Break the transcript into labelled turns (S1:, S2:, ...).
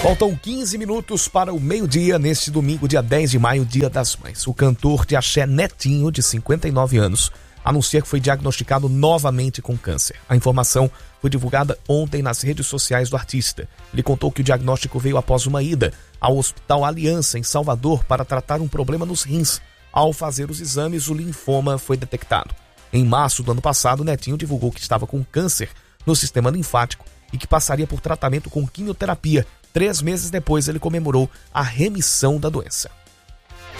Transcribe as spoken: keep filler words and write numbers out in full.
S1: Faltam quinze minutos para o meio-dia neste domingo, dia dez de maio, dia das mães. O cantor de axé Netinho, de cinquenta e nove anos, anuncia que foi diagnosticado novamente com câncer. A informação foi divulgada ontem nas redes sociais do artista. Ele contou que o diagnóstico veio após uma ida ao Hospital Aliança, em Salvador, para tratar um problema nos rins. Ao fazer os exames, o linfoma foi detectado. Em março do ano passado, Netinho divulgou que estava com câncer no sistema linfático e que passaria por tratamento com quimioterapia. Três meses depois, ele comemorou a remissão da doença.